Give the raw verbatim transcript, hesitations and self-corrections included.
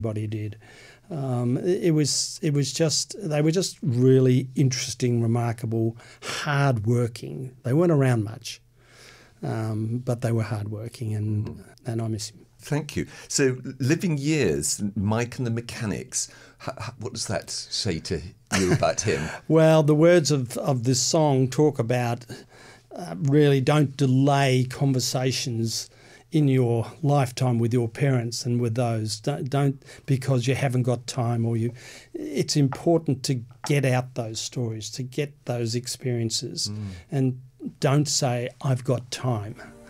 Everybody did. Um, it, it was it was just they were just really interesting, remarkable, hard-working. They weren't around much, um, but they were hard-working, and and I miss him. Thank you. So, Living Years, Mike and the Mechanics. H- h- what does that say to you about him? Well, the words of of this song talk about uh, really don't delay conversations in your lifetime with your parents and with those. Don't, don't because you haven't got time, or you. It's important to get out those stories, to get those experiences, mm. and don't say I've got time.